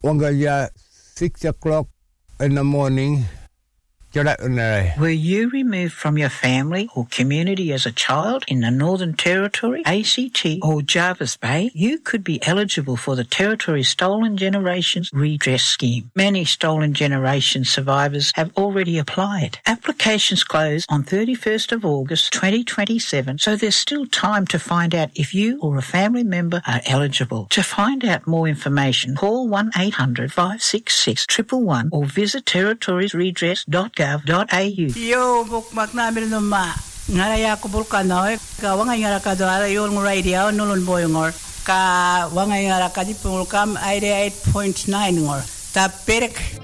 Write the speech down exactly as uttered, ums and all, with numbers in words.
Wangaya six o'clock in the morning. Were you removed from your family or community as a child in the Northern Territory, A C T or Jervis Bay? You could be eligible for the Territory Stolen Generations Redress Scheme. Many Stolen Generations survivors have already applied. Applications close on thirty-first of August twenty twenty-seven, so there's still time to find out if you or a family member are eligible. To find out more information, call one eight hundred five six six one one one or visit territories redress dot gov dot a u. Yo, bukmak namin numa. Ngaraya ko bulkano, ka wangay ngara ka do ara yung radio nulun boy ngor. Ka wangay ngara ka di pulkam eighty-eight point nine ngor. Ta perek